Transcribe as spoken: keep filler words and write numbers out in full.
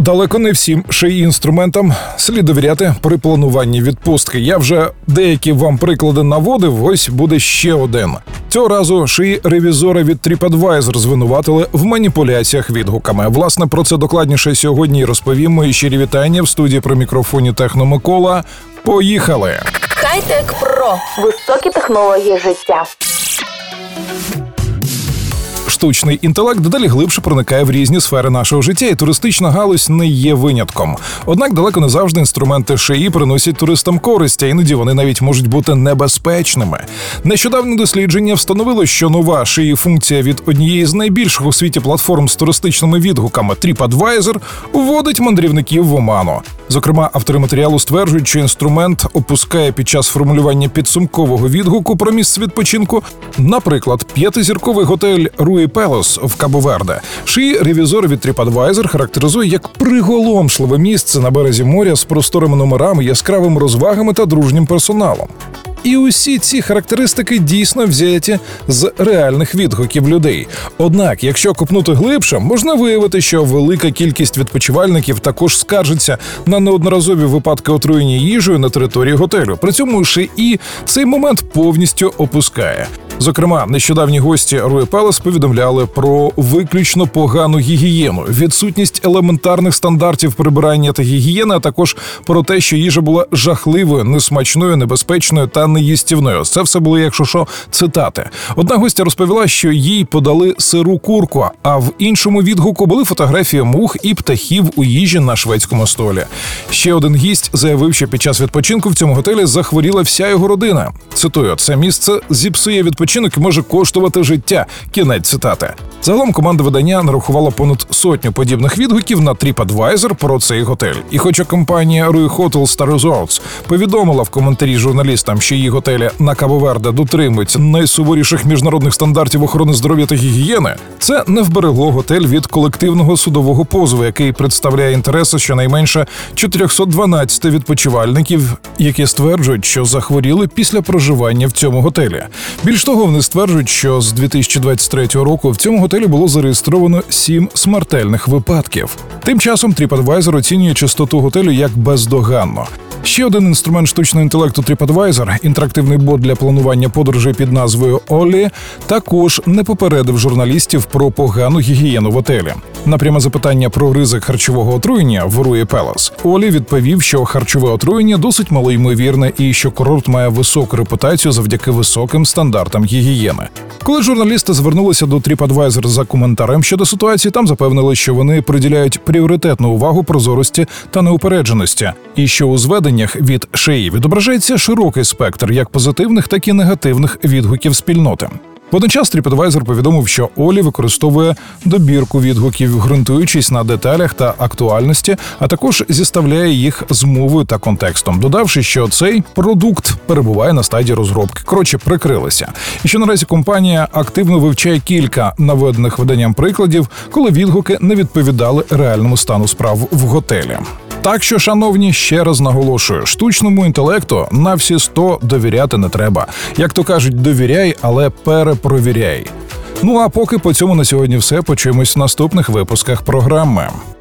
Далеко не всім шиї-інструментам слід довіряти при плануванні відпустки. Я вже деякі вам приклади наводив, ось буде ще один. Цього разу шиї-ревізори від TripAdvisor звинуватили в маніпуляціях відгуками. Власне, про це докладніше сьогодні і розповім. Мої щирі вітання в студії при мікрофоні Техно Микола. Поїхали! Хай-Тек Про. Високі технології життя. Штучний інтелект дедалі глибше проникає в різні сфери нашого життя, і туристична галузь не є винятком. Однак далеко не завжди інструменти ШИІ приносять туристам користь, а іноді вони навіть можуть бути небезпечними. Нещодавне дослідження встановило, що нова ШИІ-функція від однієї з найбільших у світі платформ з туристичними відгуками TripAdvisor вводить мандрівників в оману. Зокрема, автори матеріалу стверджують, що інструмент опускає під час формулювання підсумкового відгуку про місце відпочинку, наприклад, п'ятизірковий готель Руї Пелос в Кабо-Верде. Шиї-ревізор від TripAdvisor характеризує як приголомшливе місце на березі моря з просторими номерами, яскравими розвагами та дружнім персоналом. І усі ці характеристики дійсно взяті з реальних відгуків людей. Однак, якщо копнути глибше, можна виявити, що велика кількість відпочивальників також скаржиться на неодноразові випадки отруєння їжею на території готелю. При цьому ШИІ цей момент повністю опускає. Зокрема, нещодавні гості Руї Пелос повідомляли про виключно погану гігієну, відсутність елементарних стандартів прибирання та гігієни, а також про те, що їжа була жахливою, несмачною, небезпечною та неїстівною. Це все були, якщо що, цитати. Одна гостя розповіла, що їй подали сиру курку, а в іншому відгуку були фотографії мух і птахів у їжі на шведському столі. Ще один гість заявив, що під час відпочинку в цьому готелі захворіла вся його родина. Цитую, «Це місце зіпсує відпочинок і може коштувати життя». Кінець цитати. Загалом команда видання нарахувала понад сотню подібних відгуків на TripAdvisor про цей готель. І хоча компанія Ruyi Hotels та Resorts повідомила в коментарі журналістам, що її готелі на Кабо-Верде дотримуються найсуворіших міжнародних стандартів охорони здоров'я та гігієни, це не вберегло готель від колективного судового позову, який представляє інтереси щонайменше чотириста дванадцять відпочивальників, які стверджують, що захворіли після проживання в цьому готелі. Більш того, вони стверджують, що з дві тисячі двадцять третього року в цьому готелі було зареєстровано сім смертельних випадків. Тим часом TripAdvisor оцінює чистоту готелю як бездоганну. Ще один інструмент штучного інтелекту TripAdvisor, інтерактивний бот для планування подорожей під назвою Олі, також не попередив журналістів про погану гігієну в готелі. На пряме запитання про ризик харчового отруєння в Руї Пелос Олі відповів, що харчове отруєння досить малоймовірне і що курорт має високу репутацію завдяки високим стандартам гігієни. Коли журналісти звернулися до TripAdvisor за коментарем щодо ситуації, там запевнили, що вони приділяють пріоритетну увагу прозорості та неупередженості, і що у зведеннях від ШИІ відображається широкий спектр як позитивних, так і негативних відгуків спільноти. Водночас TripAdvisor повідомив, що Олі використовує добірку відгуків, ґрунтуючись на деталях та актуальності, а також зіставляє їх з мовою та контекстом, додавши, що цей продукт перебуває на стадії розробки. Коротше, прикрилися. І що наразі компанія активно вивчає кілька наведених виданням прикладів, коли відгуки не відповідали реальному стану справ в готелі. Так що, шановні, ще раз наголошую, штучному інтелекту на всі сто довіряти не треба. Як то кажуть, довіряй, але перепровіряй. Ну а поки по цьому на сьогодні все. Почуємось в наступних випусках програми.